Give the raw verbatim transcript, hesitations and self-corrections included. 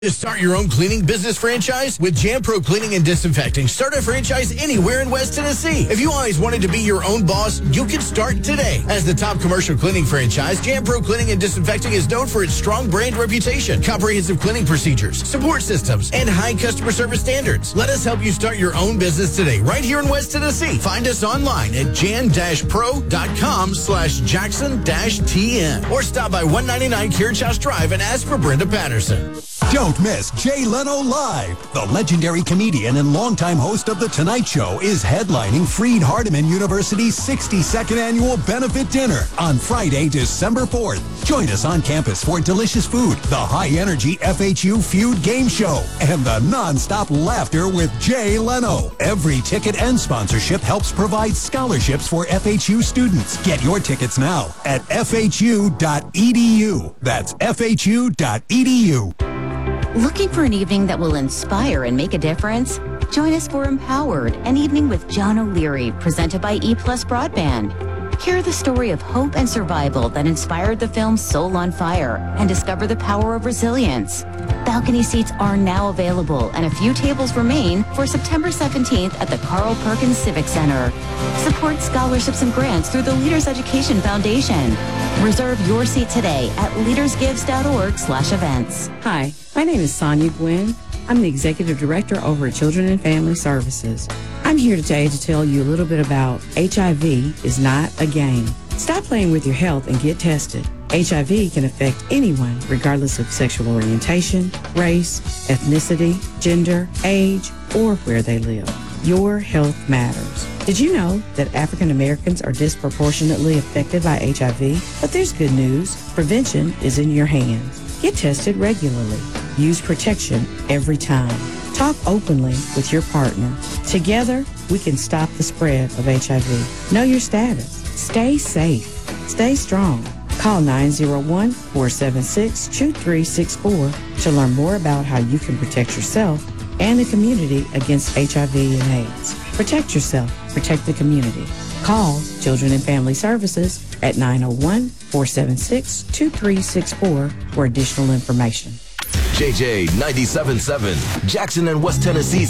To start your own cleaning business franchise with Jan Pro Cleaning and Disinfecting. Start a franchise anywhere in West Tennessee. If you always wanted to be your own boss, you can start today. As the top commercial cleaning franchise, Jan Pro Cleaning and Disinfecting is known for its strong brand reputation, comprehensive cleaning procedures, support systems, and high customer service standards. Let us help you start your own business today, right here in West Tennessee. Find us online at jan-pro.com slash Jackson-TN or stop by one ninety-nine Carriage House Drive and ask for Brenda Patterson. Don't miss Jay Leno Live. The legendary comedian and longtime host of The Tonight Show is headlining Freed Hardeman University's sixty-second annual benefit dinner on Friday, December fourth. Join us on campus for delicious food, the high-energy F H U Feud game show, and the non-stop laughter with Jay Leno. Every ticket and sponsorship helps provide scholarships for F H U students. Get your tickets now at F H U dot E D U. That's F H U dot E D U. Looking for an evening that will inspire and make a difference? Join us for Empowered, an evening with John O'Leary, presented by E Plus Broadband. Hear the story of hope and survival that inspired the film Soul on Fire and discover the power of resilience. Balcony seats are now available and a few tables remain for September seventeenth at the Carl Perkins Civic Center. Support scholarships and grants through the Leaders Education Foundation. Reserve your seat today at leadersgives.org slash events. Hi, my name is Sonia Gwynn. I'm the Executive Director over at Children and Family Services. I'm here today to tell you a little bit about H I V is not a game. Stop playing with your health and get tested. H I V can affect anyone regardless of sexual orientation, race, ethnicity, gender, age, or where they live. Your health matters. Did you know that African Americans are disproportionately affected by H I V? But there's good news. Prevention is in your hands. Get tested regularly. Use protection every time. Talk openly with your partner. Together, we can stop the spread of H I V. Know your status. Stay safe. Stay strong. Call nine zero one, four seven six, two three six four to learn more about how you can protect yourself and the community against H I V and AIDS. Protect yourself. Protect the community. Call Children and Family Services at nine oh one, four seven six, two three six four for additional information. J J ninety-seven point seven, Jackson and West Tennessee's